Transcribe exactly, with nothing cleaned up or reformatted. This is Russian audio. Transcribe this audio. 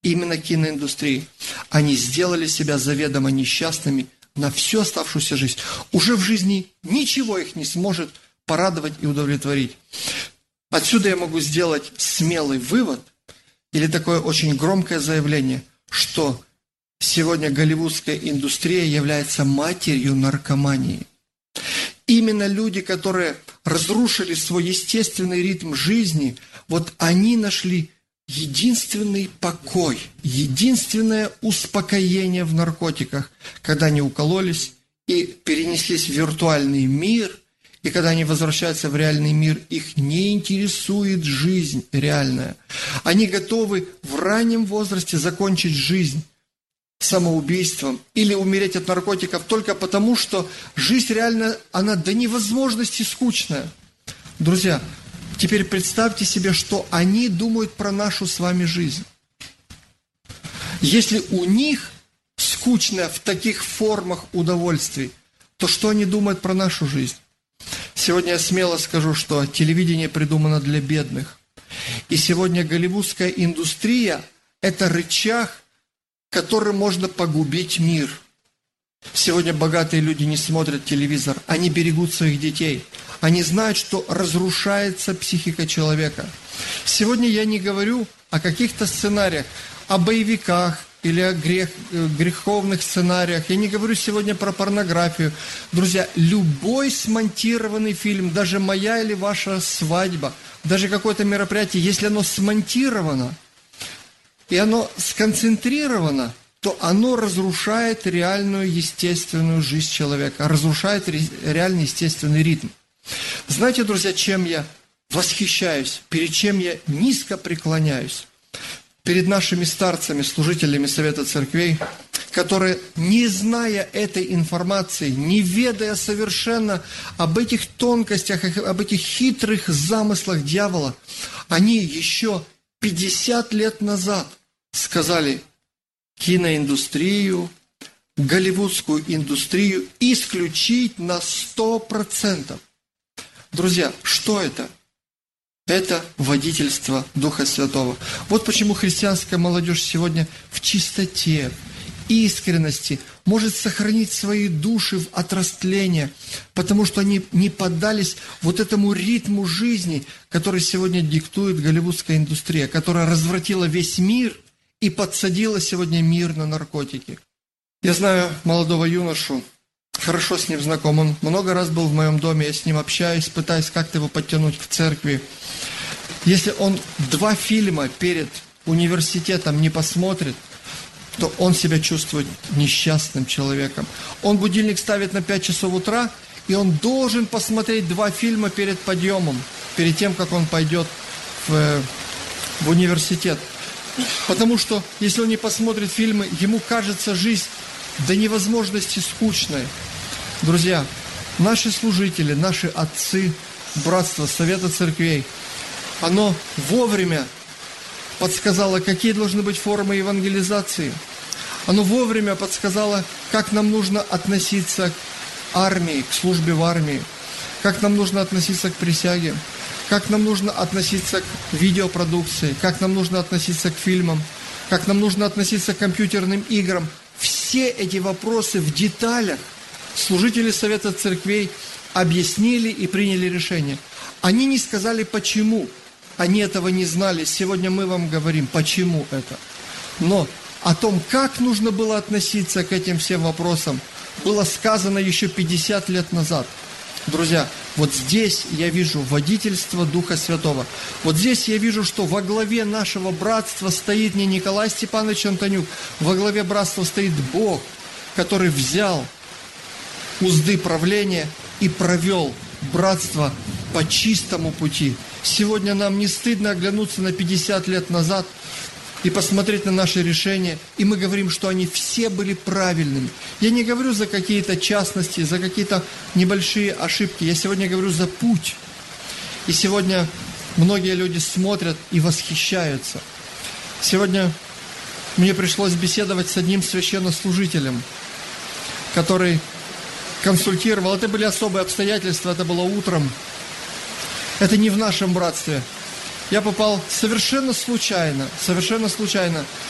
именно киноиндустрии, они сделали себя заведомо несчастными на всю оставшуюся жизнь. Уже в жизни ничего их не сможет порадовать и удовлетворить. Отсюда я могу сделать смелый вывод или такое очень громкое заявление, что сегодня голливудская индустрия является матерью наркомании. Именно люди, которые разрушили свой естественный ритм жизни, вот они нашли единственный покой, единственное успокоение в наркотиках, когда они укололись и перенеслись в виртуальный мир, и когда они возвращаются в реальный мир, их не интересует жизнь реальная. Они готовы в раннем возрасте закончить жизнь самоубийством или умереть от наркотиков только потому, что жизнь реально, она до невозможности скучная. Друзья, теперь представьте себе, что они думают про нашу с вами жизнь. Если у них скучно в таких формах удовольствий, то что они думают про нашу жизнь? Сегодня я смело скажу, что телевидение придумано для бедных. И сегодня голливудская индустрия – это рычаг, которым можно погубить мир. Сегодня богатые люди не смотрят телевизор, они берегут своих детей. Они знают, что разрушается психика человека. Сегодня я не говорю о каких-то сценариях, о боевиках или о грех, греховных сценариях. Я не говорю сегодня про порнографию. Друзья, любой смонтированный фильм, даже моя или ваша свадьба, даже какое-то мероприятие, если оно смонтировано, и оно сконцентрировано, то оно разрушает реальную естественную жизнь человека, разрушает реальный естественный ритм. Знаете, друзья, чем я восхищаюсь, перед чем я низко преклоняюсь? Перед нашими старцами, служителями Совета Церквей, которые, не зная этой информации, не ведая совершенно об этих тонкостях, об этих хитрых замыслах дьявола, они еще пятьдесят лет назад сказали: киноиндустрию, голливудскую индустрию исключить на сто процентов. Друзья, что это? Это водительство Духа Святого. Вот почему христианская молодежь сегодня в чистоте, искренности может сохранить свои души от растления, потому что они не поддались вот этому ритму жизни, который сегодня диктует голливудская индустрия, которая развратила весь мир и подсадила сегодня мир на наркотики. Я знаю молодого юношу, хорошо с ним знаком, он много раз был в моем доме, я с ним общаюсь, пытаюсь как-то его подтянуть к церкви. Если он два фильма перед университетом не посмотрит, то он себя чувствует несчастным человеком. Он будильник ставит на пять часов утра, и он должен посмотреть два фильма перед подъемом, перед тем, как он пойдет в, в университет. Потому что, если он не посмотрит фильмы, ему кажется жизнь до невозможности скучной. Друзья, наши служители, наши отцы, братство, Совета Церквей, оно вовремя подсказало, какие должны быть формы евангелизации. Оно вовремя подсказало, как нам нужно относиться к армии, к службе в армии, как нам нужно относиться к присяге, как нам нужно относиться к видеопродукции, как нам нужно относиться к фильмам, как нам нужно относиться к компьютерным играм. Все эти вопросы в деталях служители Совета Церквей объяснили и приняли решение. Они не сказали, почему. Они этого не знали. Сегодня мы вам говорим, почему это. Но о том, как нужно было относиться к этим всем вопросам, было сказано еще пятьдесят лет назад. Друзья, вот здесь я вижу водительство Духа Святого. Вот здесь я вижу, что во главе нашего братства стоит не Николай Степанович Антонюк, во главе братства стоит Бог, который взял узды правления и провел братство по чистому пути. Сегодня нам не стыдно оглянуться на пятьдесят лет назад и посмотреть на наши решения, и мы говорим, что они все были правильными. Я не говорю за какие-то частности, за какие-то небольшие ошибки, я сегодня говорю за путь. И сегодня многие люди смотрят и восхищаются. Сегодня мне пришлось беседовать с одним священнослужителем, который консультировал. Это были особые обстоятельства, это было утром. Это не в нашем братстве. Я попал совершенно случайно, совершенно случайно